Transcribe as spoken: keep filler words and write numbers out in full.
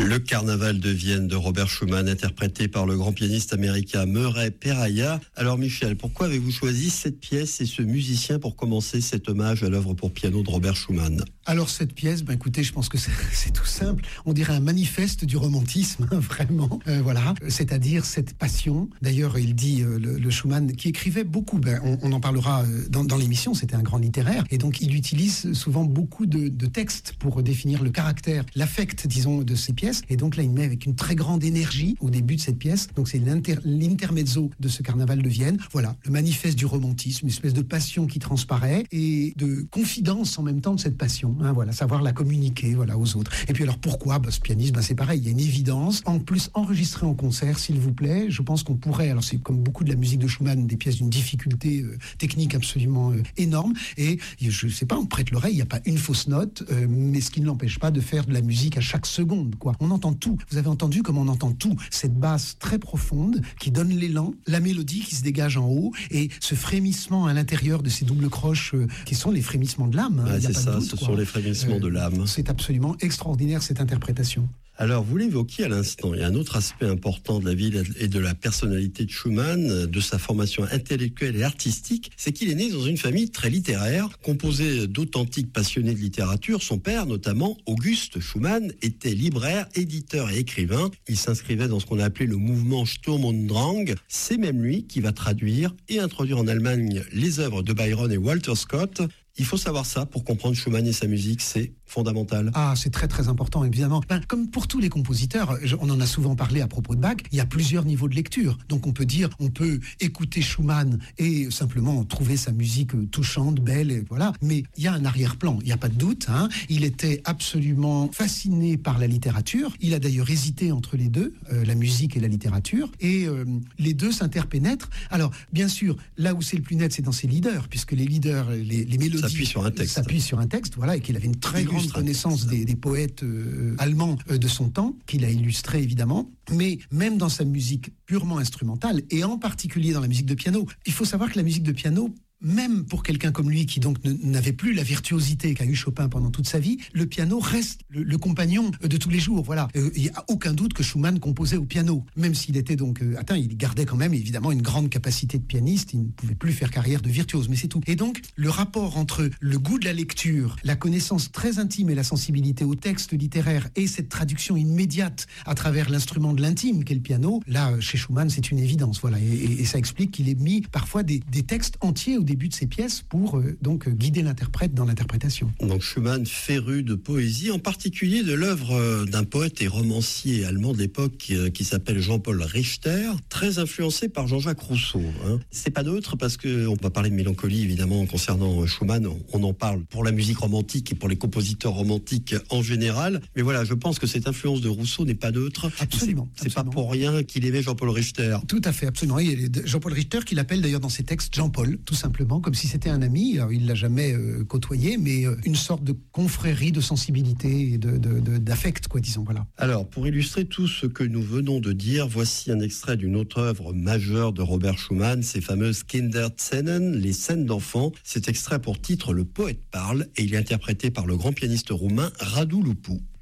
Le Carnaval de Vienne de Robert Schumann, interprété par le grand pianiste américain Murray Perahia. Alors Michel, pourquoi avez-vous choisi cette pièce et ce musicien pour commencer cet hommage à l'œuvre pour piano de Robert Schumann? Alors cette pièce, ben écoutez, je pense que c'est, c'est tout simple. On dirait un manifeste du romantisme, hein, vraiment. Euh, voilà, c'est-à-dire cette passion. D'ailleurs, il dit euh, le, le Schumann qui écrivait beaucoup. Ben, on, on en parlera euh, dans, dans l'émission. C'était un grand littéraire, et donc il utilise souvent beaucoup de, de textes pour définir le caractère, l'affect, disons, de ses pièces. Et donc là, il met avec une très grande énergie au début de cette pièce. Donc c'est l'inter, l'intermezzo de ce Carnaval de Vienne. Voilà, le manifeste du romantisme, une espèce de passion qui transparaît et de confidence en même temps de cette passion. Hein, voilà, savoir la communiquer, voilà, aux autres. Et puis alors pourquoi bah, ce pianiste, bah, c'est pareil, il y a une évidence. En plus, enregistré en concert, s'il vous plaît, je pense qu'on pourrait. Alors c'est comme beaucoup de la musique de Schumann, des pièces d'une difficulté euh, technique absolument euh, énorme. Et je ne sais pas, on prête l'oreille, il n'y a pas une fausse note, euh, mais ce qui ne l'empêche pas de faire de la musique à chaque seconde, quoi. On entend tout. Vous avez entendu comme on entend tout. Cette basse très profonde qui donne l'élan, la mélodie qui se dégage en haut et ce frémissement à l'intérieur de ces doubles croches euh, qui sont les frémissements de l'âme. Ah, hein, c'est y a pas ça, de doute, ce quoi. sont les frémissements Euh, de l'âme. C'est absolument extraordinaire cette interprétation. Alors, vous l'évoquiez à l'instant, il y a un autre aspect important de la vie et de la personnalité de Schumann, de sa formation intellectuelle et artistique, c'est qu'il est né dans une famille très littéraire, composée d'authentiques passionnés de littérature. Son père, notamment, Auguste Schumann, était libraire, éditeur et écrivain. Il s'inscrivait dans ce qu'on a appelé le mouvement Sturm und Drang. C'est même lui qui va traduire et introduire en Allemagne les œuvres de Byron et Walter Scott. Il faut savoir ça pour comprendre Schumann et sa musique, c'est fondamental. Ah, c'est très très important, évidemment. Ben, comme pour tous les compositeurs, je, on en a souvent parlé à propos de Bach, il y a plusieurs niveaux de lecture. Donc on peut dire, on peut écouter Schumann et simplement trouver sa musique touchante, belle, et voilà. Mais il y a un arrière-plan, il n'y a pas de doute. Hein. Il était absolument fasciné par la littérature. Il a d'ailleurs hésité entre les deux, euh, la musique et la littérature. Et euh, les deux s'interpénètrent. Alors, bien sûr, là où c'est le plus net, c'est dans ses leaders, puisque les leaders, les, les mélodies s'appuie sur un texte. S'appuie sur un texte, voilà, et qu'il avait une très grande connaissance des, des poètes euh, allemands euh, de son temps, qu'il a illustré évidemment. Mais même dans sa musique purement instrumentale, et en particulier dans la musique de piano, il faut savoir que la musique de piano, même pour quelqu'un comme lui qui donc ne, n'avait plus la virtuosité qu'a eu Chopin pendant toute sa vie, le piano reste le, le compagnon de tous les jours. Voilà, il euh, n'y a aucun doute que Schumann composait au piano, même s'il était donc euh, atteint, il gardait quand même évidemment une grande capacité de pianiste. Il ne pouvait plus faire carrière de virtuose, mais c'est tout. Et donc le rapport entre le goût de la lecture, la connaissance très intime et la sensibilité au texte littéraire et cette traduction immédiate à travers l'instrument de l'intime qu'est le piano, là chez Schumann c'est une évidence. Voilà, et, et, et ça explique qu'il ait mis parfois des, des textes entiers au début de ses pièces pour euh, donc guider l'interprète dans l'interprétation. Donc Schumann féru de poésie, en particulier de l'œuvre euh, d'un poète et romancier allemand de l'époque euh, qui s'appelle Jean-Paul Richter, très influencé par Jean-Jacques Rousseau. Hein. C'est pas neutre parce que on va parler de mélancolie évidemment concernant euh, Schumann, on, on en parle pour la musique romantique et pour les compositeurs romantiques en général, mais voilà, je pense que cette influence de Rousseau n'est pas neutre. Absolument. C'est, c'est absolument. pas pour rien qu'il aimait Jean-Paul Richter. Tout à fait, absolument. Il y a Jean-Paul Richter qui l'appelle d'ailleurs dans ses textes Jean-Paul, tout simplement, comme si c'était un ami. Alors, il l'a jamais euh, côtoyé, mais euh, une sorte de confrérie de sensibilité et de, de, de, d'affect, quoi, disons. Voilà. Alors, pour illustrer tout ce que nous venons de dire, voici un extrait d'une autre œuvre majeure de Robert Schumann, ces fameuses Kinderszenen, les scènes d'enfants. Cet extrait pour titre Le poète parle et il est interprété par le grand pianiste roumain Radu Lupu.